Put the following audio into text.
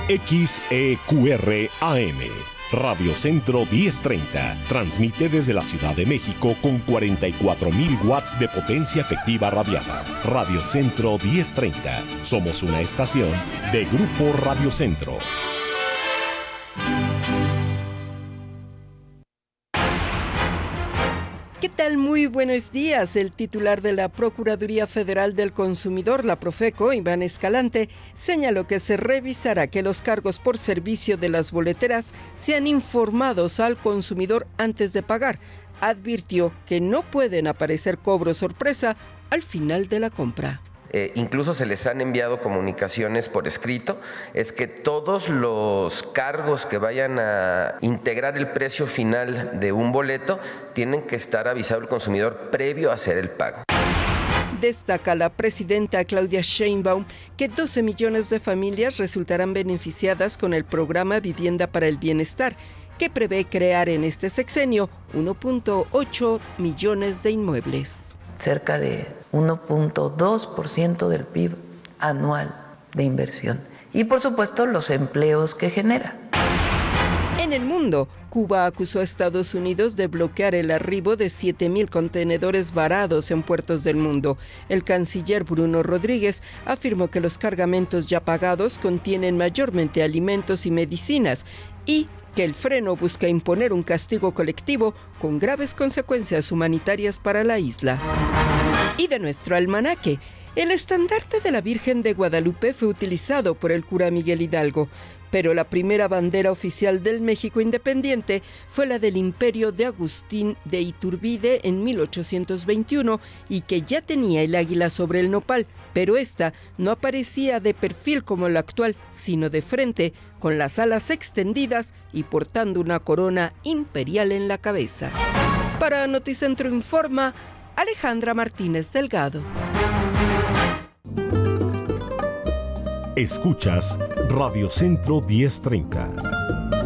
XEQR AM, Radio Centro 1030, transmite desde la Ciudad de México con 44.000 watts de potencia efectiva radiada. Radio Centro 1030, somos una estación de Grupo Radio Centro. ¿Qué tal? Muy buenos días. El titular de la Procuraduría Federal del Consumidor, la Profeco, Iván Escalante, señaló que se revisará que los cargos por servicio de las boleteras sean informados al consumidor antes de pagar. Advirtió que no pueden aparecer cobros sorpresa al final de la compra. Incluso se les han enviado comunicaciones por escrito, es que todos los cargos que vayan a integrar el precio final de un boleto tienen que estar avisado al consumidor previo a hacer el pago. Destaca la presidenta Claudia Sheinbaum que 12 millones de familias resultarán beneficiadas con el programa Vivienda para el Bienestar, que prevé crear en este sexenio 1.8 millones de inmuebles. Cerca de 1.2% del PIB anual de inversión. Y por supuesto los empleos que genera. En el mundo, Cuba acusó a Estados Unidos de bloquear el arribo de 7,000 contenedores varados en puertos del mundo. El canciller Bruno Rodríguez afirmó que los cargamentos ya pagados contienen mayormente alimentos y medicinas y que el freno busca imponer un castigo colectivo con graves consecuencias humanitarias para la isla. Y de nuestro almanaque, el estandarte de la Virgen de Guadalupe fue utilizado por el cura Miguel Hidalgo, pero la primera bandera oficial del México independiente fue la del Imperio de Agustín de Iturbide en 1821 y que ya tenía el águila sobre el nopal, pero esta no aparecía de perfil como la actual, sino de frente, con las alas extendidas y portando una corona imperial en la cabeza. Para Noticentro Informa, Alejandra Martínez Delgado. Escuchas Radio Centro 1030.